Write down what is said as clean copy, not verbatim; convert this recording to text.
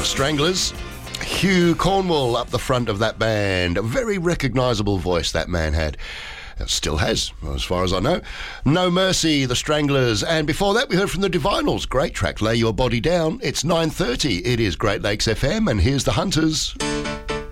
Stranglers. Hugh Cornwall up the front of that band. A very recognisable voice that man had. Still has, as far as I know. No Mercy, The Stranglers. And before that, we heard from the Divinals. Great track, Lay Your Body Down. It's 9:30. It is Great Lakes FM, and here's the Hunters.